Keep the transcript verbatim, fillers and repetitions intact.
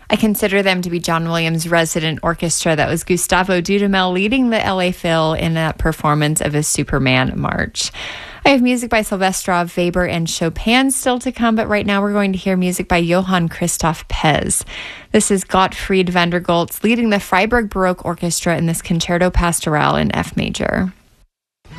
I consider them to be John Williams' resident orchestra. That was Gustavo Dudamel leading the L A Phil in a performance of his Superman March. I have music by Silvestrov, Weber, and Chopin still to come, but right now we're going to hear music by Johann Christoph Pez. This is Gottfried van der Goltz leading the Freiburg Baroque Orchestra in this Concerto Pastoral in F major.